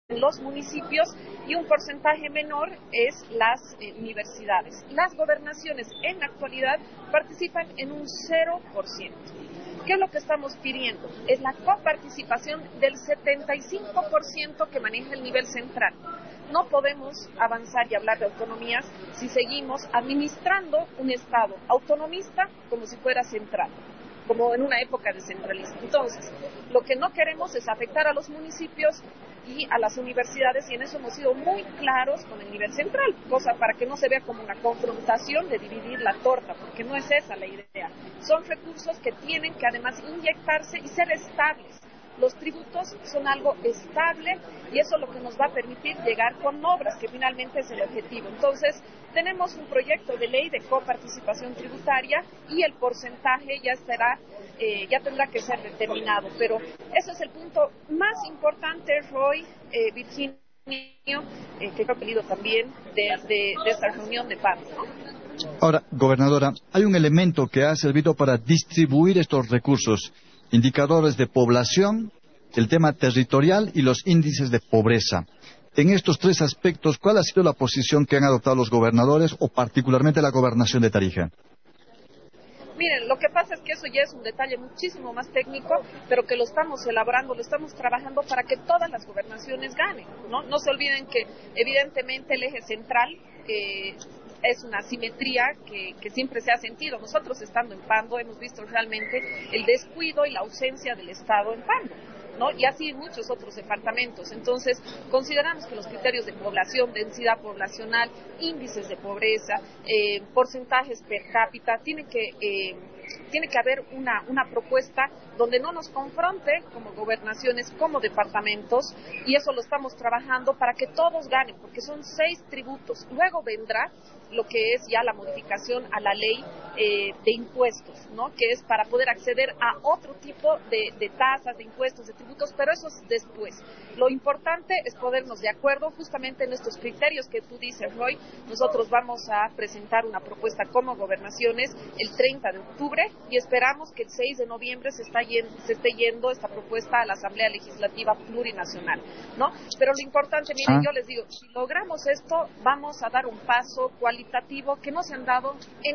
los municipios y un porcentaje menor es las universidades. Las gobernaciones en la actualidad participan en un 0%. ¿Qué es lo que estamos pidiendo? Es la coparticipación del 75% que maneja el nivel central. No podemos avanzar y hablar de autonomías si seguimos administrando un Estado autonomista como si fuera central, como en una época de centralismo. Entonces, lo que no queremos es afectar a los municipios y a las universidades, y en eso hemos sido muy claros con el nivel central, cosa para que no se vea como una confrontación de dividir la torta, porque no es esa la idea. Son recursos que tienen que además inyectarse y ser estables. Los tributos son algo estable y eso es lo que nos va a permitir llegar con obras, que finalmente es el objetivo. Entonces, tenemos un proyecto de ley de coparticipación tributaria y el porcentaje ya tendrá que ser determinado. Pero ese es el punto más importante, Roy, Virginia, que he pedido también de esta reunión de paz, ¿no? Ahora, gobernadora, hay un elemento que ha servido para distribuir estos recursos: indicadores de población, el tema territorial y los índices de pobreza. En estos tres aspectos, ¿cuál ha sido la posición que han adoptado los gobernadores o particularmente la gobernación de Tarija? Miren, lo que pasa es que eso ya es un detalle muchísimo más técnico, pero que lo estamos elaborando, lo estamos trabajando para que todas las gobernaciones ganen, ¿no? No se olviden que evidentemente el eje central es una asimetría que siempre se ha sentido. Nosotros, estando en Pando, hemos visto realmente el descuido y la ausencia del Estado en Pando, ¿no? Y así en muchos otros departamentos. Entonces, consideramos que los criterios de población, densidad poblacional, índices de pobreza, porcentajes per cápita, tiene que haber una propuesta donde no nos confronte como gobernaciones, como departamentos, y eso lo estamos trabajando para que todos ganen, porque son 6 tributos. Luego vendrá lo que es ya la modificación a la ley de impuestos, ¿no? Que es para poder acceder a otro tipo de tasas, de impuestos, de tributos, pero eso es después. Lo importante es ponernos de acuerdo justamente en estos criterios que tú dices, Roy. Nosotros vamos a presentar una propuesta como gobernaciones el 30 de octubre y esperamos que el 6 de noviembre se esté yendo esta propuesta a la Asamblea Legislativa Plurinacional, ¿no? Pero lo importante, miren, yo les digo, si logramos esto, vamos a dar un paso cualitativo que no se han dado en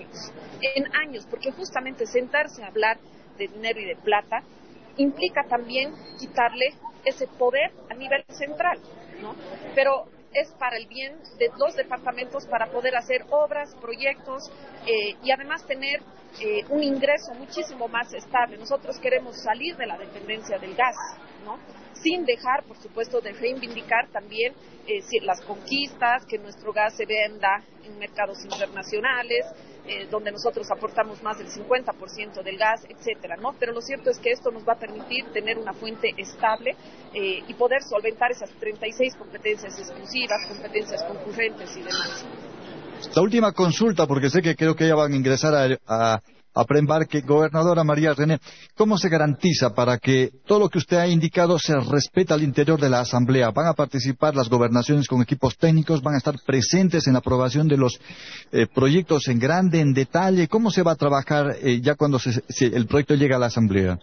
años, porque justamente sentarse a hablar de dinero y de plata implica también quitarle ese poder a nivel central, ¿no? Pero es para el bien de los departamentos, para poder hacer obras, proyectos y además tener un ingreso muchísimo más estable. Nosotros queremos salir de la dependencia del gas, ¿no? Sin dejar, por supuesto, de reivindicar también las conquistas, que nuestro gas se venda en mercados internacionales, donde nosotros aportamos más del 50% del gas, etcétera, ¿no? Pero lo cierto es que esto nos va a permitir tener una fuente estable y poder solventar esas 36 competencias exclusivas, competencias concurrentes y demás. La última consulta, porque sé que creo que ya van a ingresar a preembarque. Gobernadora María René, ¿cómo se garantiza para que todo lo que usted ha indicado se respete al interior de la Asamblea? ¿Van a participar las gobernaciones con equipos técnicos? ¿Van a estar presentes en la aprobación de los proyectos en grande, en detalle? ¿Cómo se va a trabajar ya cuando el proyecto llega a la Asamblea?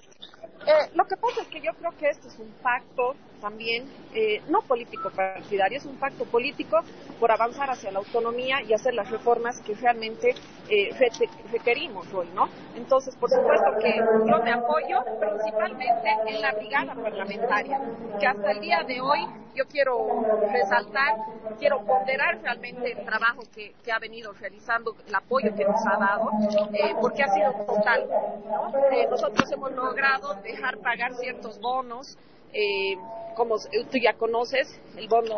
Lo que pasa es que yo creo que este es un pacto también, no político partidario, es un pacto político por avanzar hacia la autonomía y hacer las reformas que realmente requerimos hoy, ¿no? Entonces, por supuesto que yo me apoyo principalmente en la brigada parlamentaria, que hasta el día de hoy yo quiero resaltar, quiero ponderar realmente el trabajo que ha venido realizando, el apoyo que nos ha dado, porque ha sido total, ¿no? Nosotros hemos logrado dejar pagar ciertos bonos, como tú ya conoces, el bono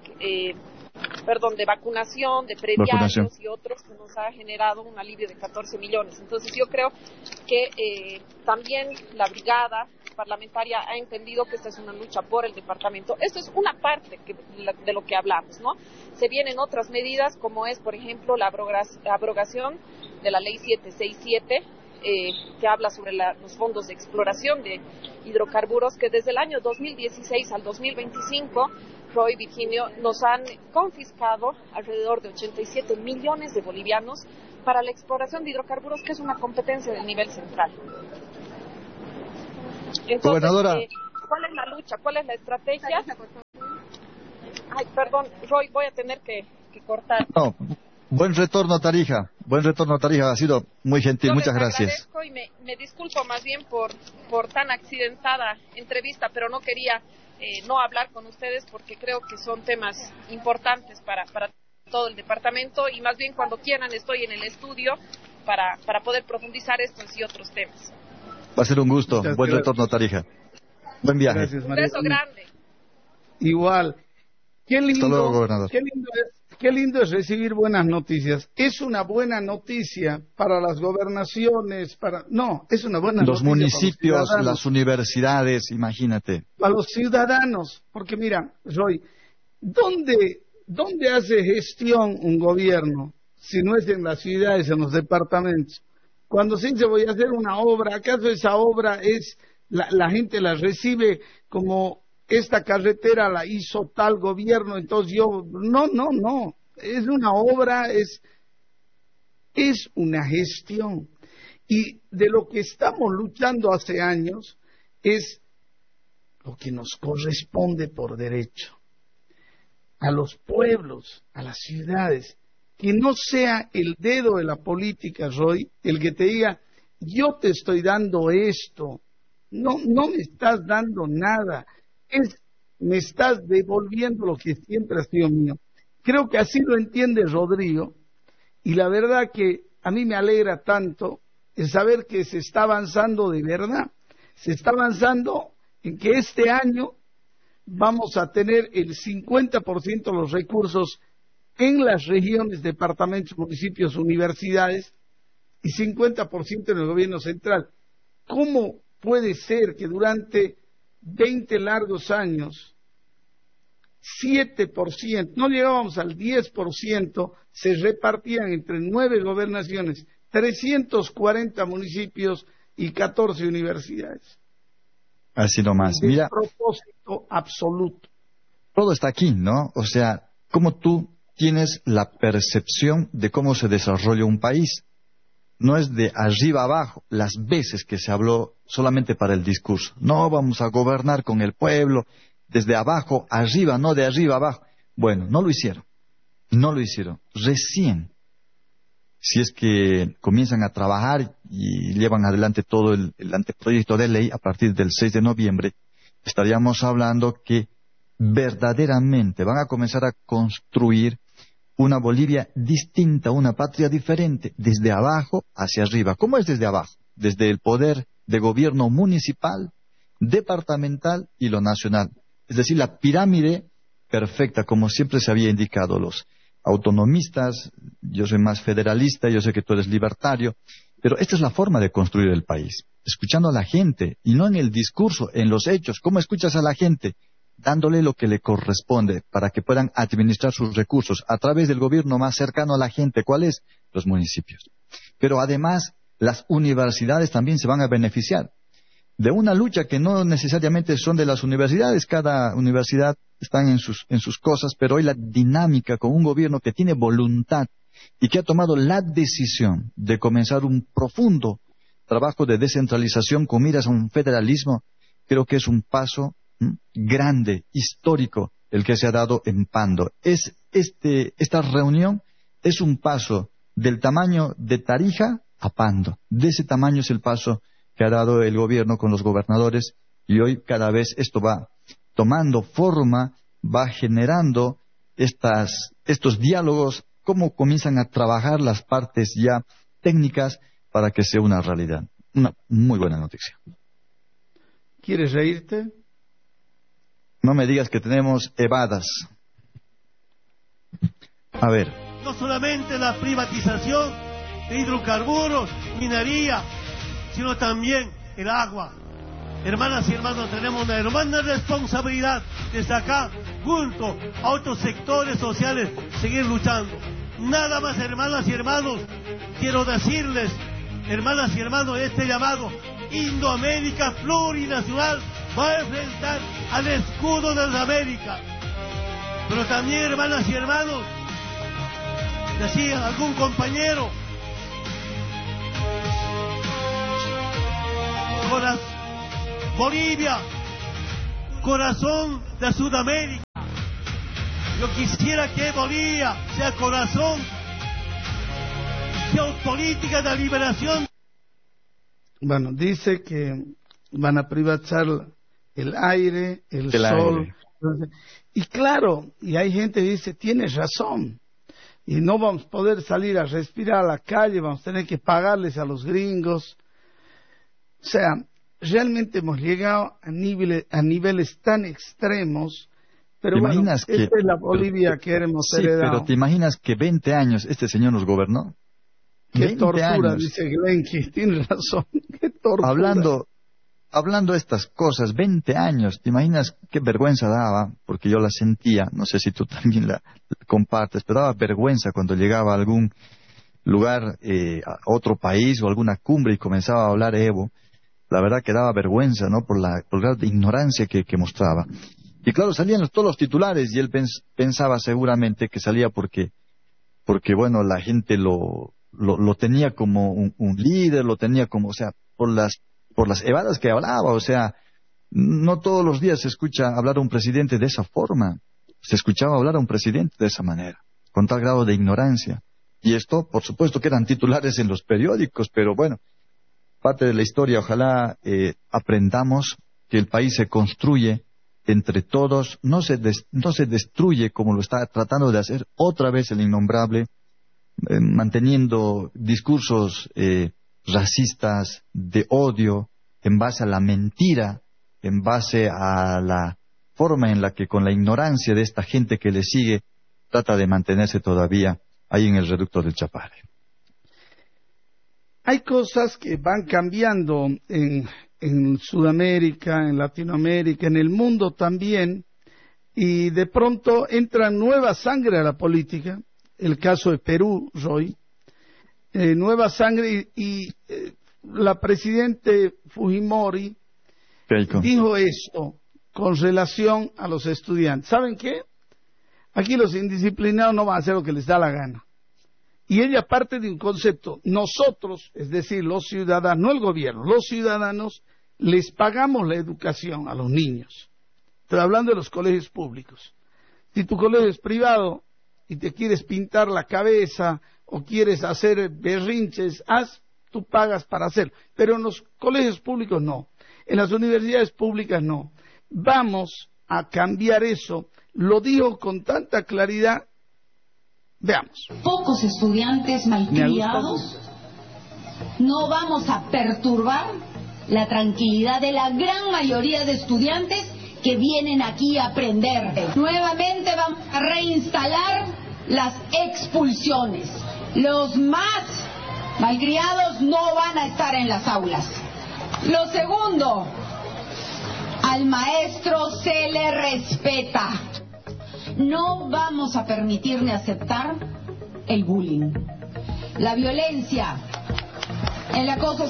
de vacunación, de prediarios y otros, que nos ha generado un alivio de 14 millones. Entonces yo creo que también la brigada parlamentaria ha entendido que esta es una lucha por el departamento. Esto es una parte de lo que hablamos, ¿no? Se vienen otras medidas, como es, por ejemplo, la abrogación de la ley 767, que habla sobre los fondos de exploración de hidrocarburos, que desde el año 2016 al 2025, Roy, Virginio, nos han confiscado alrededor de 87 millones de bolivianos para la exploración de hidrocarburos, que es una competencia del nivel central. Entonces, Gobernadora, ¿cuál es la lucha? ¿Cuál es la estrategia? Ay, perdón, Roy, voy a tener que cortar. No, buen retorno, Tarija. Buen retorno, Tarija. Ha sido muy gentil. Yo Muchas les gracias. agradezco y me disculpo más bien por tan accidentada entrevista, pero no quería no hablar con ustedes porque creo que son temas importantes para todo el departamento y más bien cuando quieran estoy en el estudio para poder profundizar estos y otros temas. Va a ser un gusto. Muchas Buen gracias. retorno, Tarija. Buen viaje. Gracias, Un María. beso grande. Igual. Qué lindo, Hasta luego, gobernador. qué lindo es recibir buenas noticias. Es una buena noticia para las gobernaciones, es una buena Los noticia municipios, para los ciudadanos, las universidades, imagínate. para los ciudadanos, porque mira, Roy, ¿dónde hace gestión un gobierno si no es en las ciudades, en los departamentos? Cuando se dice voy a hacer una obra, ¿acaso esa obra es la gente la recibe como esta carretera la hizo tal gobierno, entonces yo... No. Es una obra, es una gestión. Y de lo que estamos luchando hace años es lo que nos corresponde por derecho. A los pueblos, a las ciudades, que no sea el dedo de la política, Roy, el que te diga, yo te estoy dando esto, no me estás dando nada, me estás devolviendo lo que siempre ha sido mío. Creo que así lo entiende Rodrigo, y la verdad que a mí me alegra tanto el saber que se está avanzando de verdad, se está avanzando en que este año vamos a tener el 50% de los recursos en las regiones, departamentos, municipios, universidades, y 50% en el gobierno central. ¿Cómo puede ser que durante 20 largos años, 7%, no llegábamos al 10%, se repartían entre 9 gobernaciones, 340 municipios y 14 universidades? Así nomás. Mira, Propósito absoluto. todo está aquí, ¿no? O sea, cómo tú tienes la percepción de cómo se desarrolla un país. No es de arriba abajo, las veces que se habló solamente para el discurso. No vamos a gobernar con el pueblo, desde abajo arriba, no de arriba abajo. Bueno, no lo hicieron. Recién, si es que comienzan a trabajar y llevan adelante todo el anteproyecto de ley a partir del 6 de noviembre, estaríamos hablando que verdaderamente van a comenzar a construir una Bolivia distinta, una patria diferente, desde abajo hacia arriba. ¿Cómo es desde abajo? Desde el poder de gobierno municipal, departamental y lo nacional. Es decir, la pirámide perfecta, como siempre se había indicado. Los autonomistas, yo soy más federalista, yo sé que tú eres libertario, pero esta es la forma de construir el país. Escuchando a la gente, y no en el discurso, en los hechos. ¿Cómo escuchas a la gente? Dándole lo que le corresponde para que puedan administrar sus recursos a través del gobierno más cercano a la gente. ¿Cuál es? Los municipios. Pero además, las universidades también se van a beneficiar de una lucha que no necesariamente son de las universidades. Cada universidad está en sus cosas, pero hoy la dinámica con un gobierno que tiene voluntad y que ha tomado la decisión de comenzar un profundo trabajo de descentralización con miras a un federalismo, creo que es un paso grande, histórico, el que se ha dado en Pando. Esta reunión es un paso del tamaño de Tarija a Pando. De ese tamaño es el paso que ha dado el gobierno con los gobernadores, y hoy cada vez esto va tomando forma, va generando estos diálogos, cómo comienzan a trabajar las partes ya técnicas para que sea una realidad. Una muy buena noticia. ¿Quieres reírte? No me digas que tenemos evadas. A ver. No solamente la privatización de hidrocarburos, minería, sino también el agua. Hermanas y hermanos, tenemos una hermana responsabilidad desde acá, junto a otros sectores sociales, seguir luchando. Nada más, hermanas y hermanos, quiero decirles, hermanas y hermanos, este llamado Indoamérica plurinacional va a enfrentar al escudo de la América. Pero también, hermanas y hermanos, decía algún compañero, Bolivia, corazón de Sudamérica, Yo quisiera que Bolivia sea corazón, geopolítica de liberación. Bueno, dice que van a privatizar el aire, el sol. Aire. Y claro, y hay gente que dice, tienes razón. Y no vamos a poder salir a respirar a la calle, vamos a tener que pagarles a los gringos. O sea, realmente hemos llegado a niveles tan extremos. Pero bueno, esta es la Bolivia que hemos heredado. Pero ¿te imaginas que 20 años este señor nos gobernó? Qué tortura, dice Glenki, tiene razón, qué tortura. Hablando de estas cosas, 20 años, ¿te imaginas qué vergüenza daba? Porque yo la sentía, no sé si tú también la compartes, pero daba vergüenza cuando llegaba a algún lugar, a otro país o alguna cumbre y comenzaba a hablar Evo. La verdad que daba vergüenza, ¿no? Por el grado de ignorancia que mostraba. Y claro, salían todos los titulares y él pensaba seguramente que salía porque bueno, la gente lo tenía como un líder, lo tenía como, o sea, por las evadas que hablaba, o sea, no todos los días se escucha hablar a un presidente de esa forma, se escuchaba hablar a un presidente de esa manera, con tal grado de ignorancia. Y esto, por supuesto, que eran titulares en los periódicos, pero bueno, parte de la historia, ojalá aprendamos que el país se construye entre todos, no se destruye como lo está tratando de hacer otra vez el innombrable, manteniendo discursos racistas, de odio, en base a la mentira, en base a la forma en la que con la ignorancia de esta gente que le sigue, trata de mantenerse todavía ahí en el reducto del Chapare. Hay cosas que van cambiando en Sudamérica, en Latinoamérica, en el mundo también, y de pronto entra nueva sangre a la política. El caso de Perú, Roy, nueva sangre, y la presidente Fujimori dijo esto con relación a los estudiantes. ¿Saben qué? Aquí los indisciplinados no van a hacer lo que les da la gana. Y ella parte de un concepto. Nosotros, es decir, los ciudadanos, no el gobierno, los ciudadanos, les pagamos la educación a los niños. Estoy hablando de los colegios públicos. Si tu colegio es privado y te quieres pintar la cabeza o quieres hacer berrinches, tú pagas para hacerlo. Pero en los colegios públicos no. En las universidades públicas no. Vamos a cambiar eso. Lo digo con tanta claridad. Veamos. Pocos estudiantes malcriados. No vamos a perturbar la tranquilidad de la gran mayoría de estudiantes que vienen aquí a aprender. Nuevamente vamos a reinstalar las expulsiones. Los más malcriados no van a estar en las aulas. Lo segundo, al maestro se le respeta. No vamos a permitir ni aceptar el bullying, la violencia, el acoso.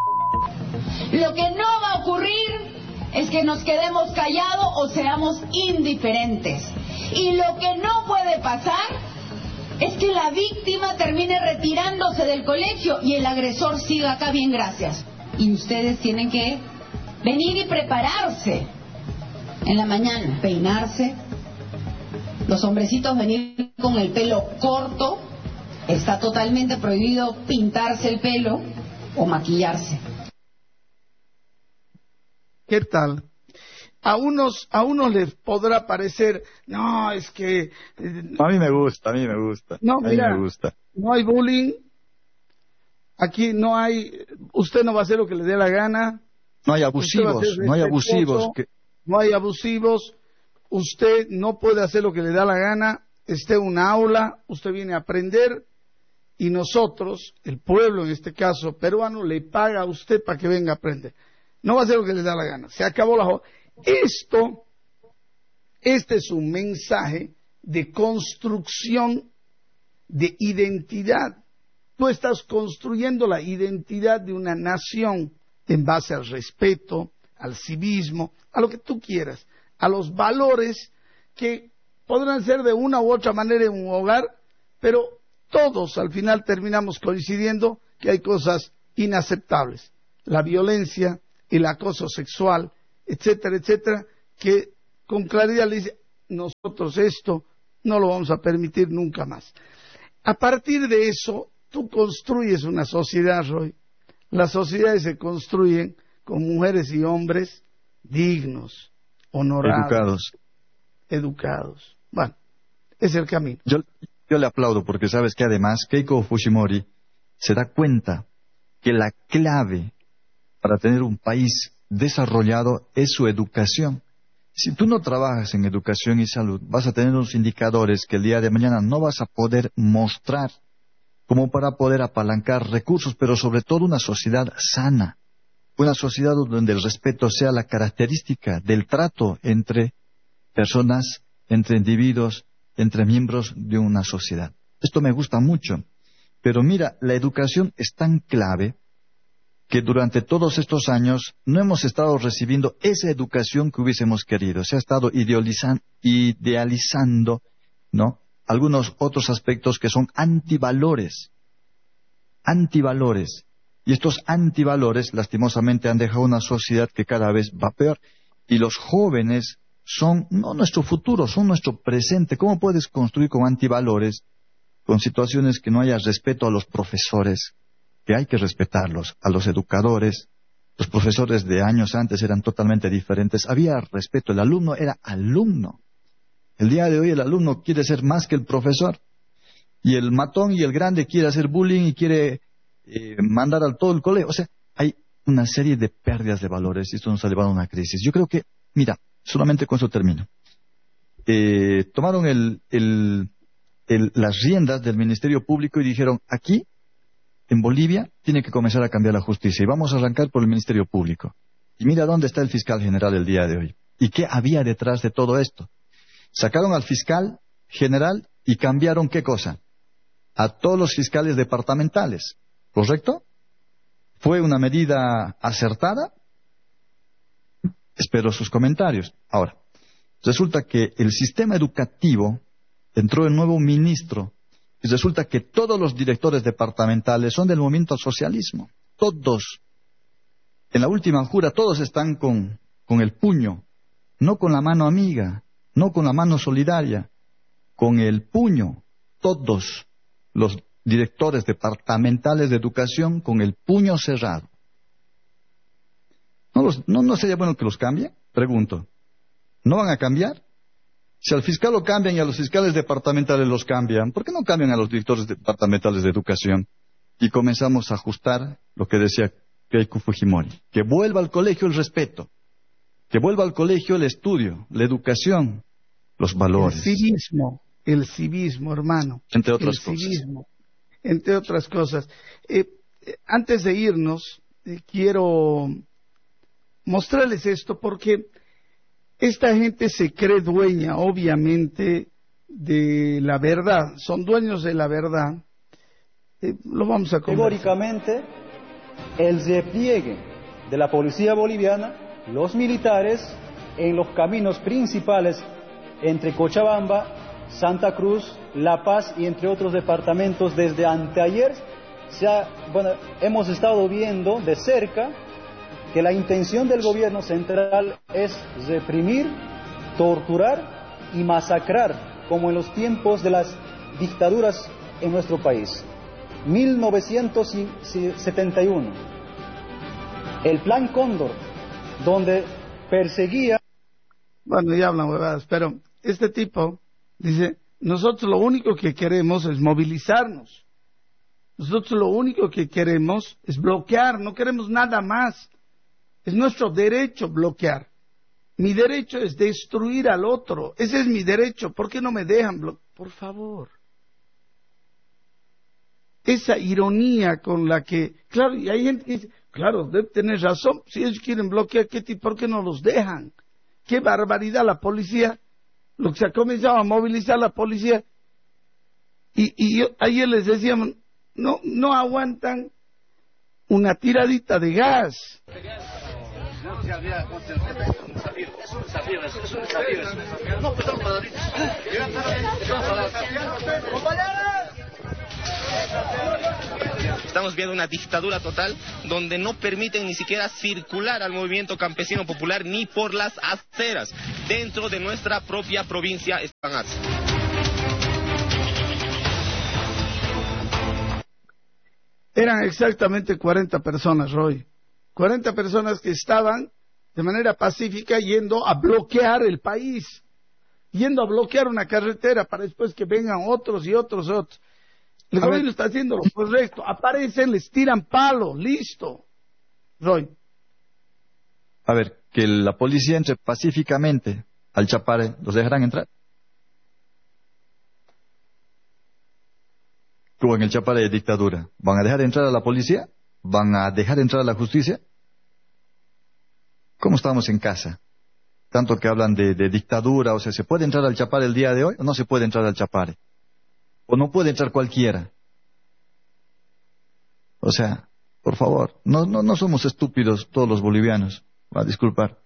Lo que no va a ocurrir es que nos quedemos callados o seamos indiferentes. Y lo que no puede pasar es que la víctima termine retirándose del colegio y el agresor siga acá, bien, gracias. Y ustedes tienen que venir y prepararse en la mañana, peinarse. Los hombrecitos venir con el pelo corto. Está totalmente prohibido pintarse el pelo o maquillarse. ¿Qué tal? A unos les podrá parecer, no, es que... A mí me gusta. No, mira, me gusta. No hay bullying, aquí no hay, usted no va a hacer lo que le dé la gana. No hay abusivos, no hay abusivos. Usted no puede hacer lo que le da la gana, esté en una aula, usted viene a aprender, y nosotros, el pueblo en este caso peruano, le paga a usted para que venga a aprender. No va a hacer lo que le da la gana. Se acabó la joda. Este es un mensaje de construcción de identidad. Tú estás construyendo la identidad de una nación en base al respeto, al civismo, a lo que tú quieras, a los valores que podrán ser de una u otra manera en un hogar, pero todos al final terminamos coincidiendo que hay cosas inaceptables. La violencia, el acoso sexual, etcétera, etcétera, que con claridad le dice, nosotros esto no lo vamos a permitir nunca más. A partir de eso, tú construyes una sociedad, Roy. Las sociedades se construyen con mujeres y hombres dignos, honorados, educados. Bueno, es el camino. Yo le aplaudo porque sabes que además Keiko Fujimori se da cuenta que la clave para tener un país desarrollado es su educación. Si tú no trabajas en educación y salud, vas a tener unos indicadores que el día de mañana no vas a poder mostrar como para poder apalancar recursos, pero sobre todo una sociedad sana, una sociedad donde el respeto sea la característica del trato entre personas, entre individuos, entre miembros de una sociedad. Esto me gusta mucho, pero mira, la educación es tan clave que durante todos estos años no hemos estado recibiendo esa educación que hubiésemos querido. Se ha estado idealizando, ¿no?, algunos otros aspectos que son antivalores. Y estos antivalores, lastimosamente, han dejado una sociedad que cada vez va peor. Y los jóvenes son no nuestro futuro, son nuestro presente. ¿Cómo puedes construir con antivalores, con situaciones que no haya respeto a los profesores, que hay que respetarlos, a los educadores? Los profesores de años antes eran totalmente diferentes. Había respeto, el alumno era alumno. El día de hoy el alumno quiere ser más que el profesor. Y el matón y el grande quiere hacer bullying y quiere mandar al todo el colegio. O sea, hay una serie de pérdidas de valores y esto nos ha llevado a una crisis. Yo creo que, mira, solamente con eso termino. Tomaron las riendas del Ministerio Público y dijeron, aquí, en Bolivia, tiene que comenzar a cambiar la justicia y vamos a arrancar por el Ministerio Público. Y mira dónde está el fiscal general el día de hoy. ¿Y qué había detrás de todo esto? Sacaron al fiscal general y cambiaron ¿qué cosa? A todos los fiscales departamentales, ¿correcto? ¿Fue una medida acertada? Espero sus comentarios. Ahora, resulta que el sistema educativo entró el nuevo ministro y resulta que todos los directores departamentales son del movimiento al socialismo. Todos. En la última jura todos están con el puño, no con la mano amiga, no con la mano solidaria, con el puño. Todos los directores departamentales de educación con el puño cerrado. ¿No sería bueno que los cambie? Pregunto. ¿No van a cambiar? Si al fiscal lo cambian y a los fiscales departamentales los cambian, ¿por qué no cambian a los directores departamentales de educación? Y comenzamos a ajustar lo que decía Keiko Fujimori. Que vuelva al colegio el respeto. Que vuelva al colegio el estudio, la educación, los valores. El civismo, hermano. Entre otras cosas. Entre otras cosas. Antes de irnos, quiero mostrarles esto porque esta gente se cree dueña, obviamente, de la verdad. Son dueños de la verdad. Lo vamos a conversar. Teóricamente, el despliegue de la policía boliviana, los militares, en los caminos principales entre Cochabamba, Santa Cruz, La Paz y entre otros departamentos desde anteayer, hemos estado viendo de cerca que la intención del gobierno central es reprimir, torturar y masacrar, como en los tiempos de las dictaduras en nuestro país. 1971, el Plan Cóndor, donde perseguía... Bueno, ya hablan huevadas, pero este tipo dice, nosotros lo único que queremos es movilizarnos. Nosotros lo único que queremos es bloquear, no queremos nada más. Es nuestro derecho bloquear. Mi derecho es destruir al otro. Ese es mi derecho. ¿Por qué no me dejan bloquear? Por favor. Esa ironía con la que... Claro, y hay gente que dice, claro, debe tener razón. Si ellos quieren bloquear, ¿por qué no los dejan? Qué barbaridad la policía. Lo que se ha comenzado a movilizar la policía. Y ayer les decíamos, no aguantan una tiradita de gas. Estamos viendo una dictadura total donde no permiten ni siquiera circular al movimiento campesino popular ni por las aceras dentro de nuestra propia provincia España. Eran exactamente 40 personas, Roy. 40 personas que estaban de manera pacífica yendo a bloquear el país, yendo a bloquear una carretera para después que vengan otros y otros. El gobierno está haciendo lo correcto. Aparecen, les tiran palo, listo. Roy. A ver, que la policía entre pacíficamente al Chapare, ¿los dejarán entrar? Como en el Chapare de dictadura, ¿van a dejar entrar a la policía? ¿Van a dejar entrar a la justicia? ¿Cómo estamos en casa? Tanto que hablan de dictadura, o sea, ¿se puede entrar al Chapare el día de hoy o no se puede entrar al Chapare? ¿O no puede entrar cualquiera? O sea, por favor, no somos estúpidos todos los bolivianos. Va a disculpar.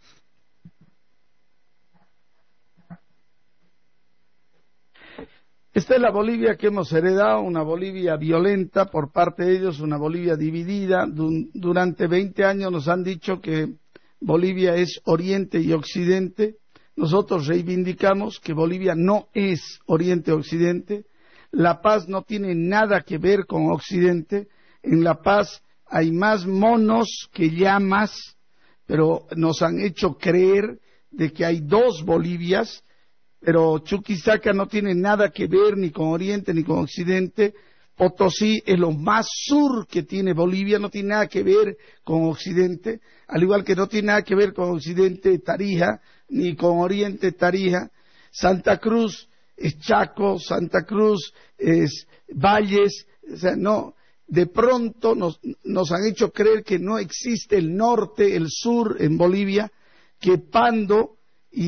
Esta es la Bolivia que hemos heredado, una Bolivia violenta por parte de ellos, una Bolivia dividida. Durante 20 años nos han dicho que Bolivia es Oriente y Occidente. Nosotros reivindicamos que Bolivia no es Oriente y Occidente. La Paz no tiene nada que ver con Occidente. En La Paz hay más monos que llamas, pero nos han hecho creer de que hay dos Bolivias. Pero Chuquisaca no tiene nada que ver ni con Oriente ni con Occidente. Potosí es lo más sur que tiene Bolivia, no tiene nada que ver con Occidente, al igual que no tiene nada que ver con Occidente Tarija, ni con Oriente Tarija. Santa Cruz es Chaco, Santa Cruz es Valles, o sea, no, de pronto nos han hecho creer que no existe el norte, el sur en Bolivia, que Pando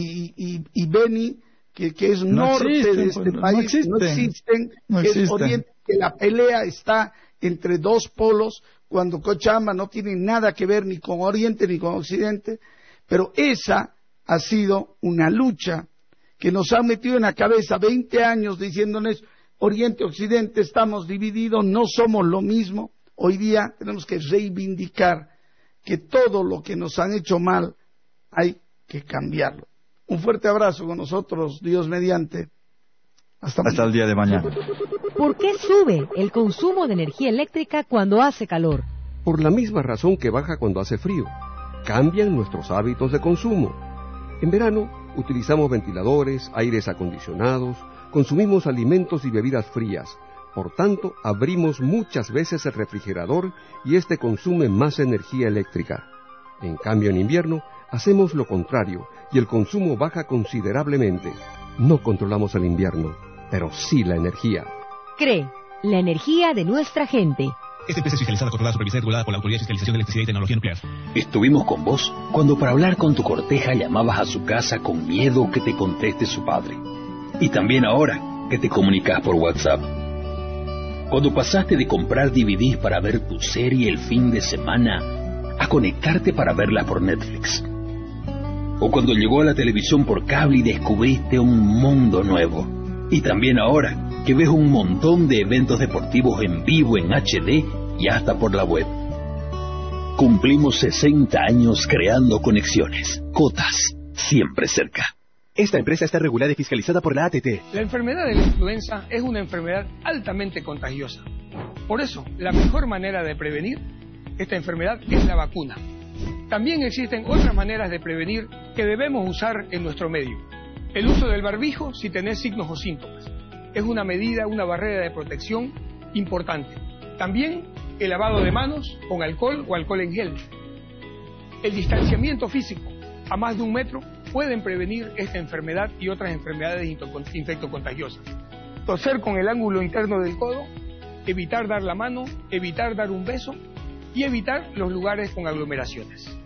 y Beni, que es norte de este país, no existen, es Oriente, que la pelea está entre dos polos, cuando Cochabamba no tiene nada que ver ni con Oriente ni con Occidente, pero esa ha sido una lucha que nos ha metido en la cabeza 20 años diciéndonos Oriente, Occidente, estamos divididos, no somos lo mismo. Hoy día tenemos que reivindicar que todo lo que nos han hecho mal hay que cambiarlo. Un fuerte abrazo con nosotros, Dios mediante. Hasta el día de mañana. ¿Por qué sube el consumo de energía eléctrica cuando hace calor? Por la misma razón que baja cuando hace frío. Cambian nuestros hábitos de consumo. En verano utilizamos ventiladores, aires acondicionados, consumimos alimentos y bebidas frías. Por tanto, abrimos muchas veces el refrigerador y este consume más energía eléctrica. En cambio, en invierno, hacemos lo contrario y el consumo baja considerablemente. No controlamos el invierno, pero sí la energía. CRE, la energía de nuestra gente. Esta empresa es fiscalizada, controlada, supervisada y regulada por la Autoridad de Fiscalización de Electricidad y Tecnología Nuclear. Estuvimos con vos cuando para hablar con tu corteja llamabas a su casa con miedo que te conteste su padre. Y también ahora que te comunicas por WhatsApp. Cuando pasaste de comprar DVDs para ver tu serie el fin de semana a conectarte para verla por Netflix. O cuando llegó a la televisión por cable y descubriste un mundo nuevo. Y también ahora que ves un montón de eventos deportivos en vivo en HD y hasta por la web. Cumplimos 60 años creando conexiones. Cotas, siempre cerca. Esta empresa está regulada y fiscalizada por la ATT. La enfermedad de la influenza es una enfermedad altamente contagiosa. Por eso, la mejor manera de prevenir esta enfermedad es la vacuna. También existen otras maneras de prevenir que debemos usar en nuestro medio. El uso del barbijo si tenés signos o síntomas. Es una medida, una barrera de protección importante. También el lavado de manos con alcohol o alcohol en gel. El distanciamiento físico a más de 1 metro pueden prevenir esta enfermedad y otras enfermedades infectocontagiosas. Toser con el ángulo interno del codo, evitar dar la mano, evitar dar un beso y evitar los lugares con aglomeraciones.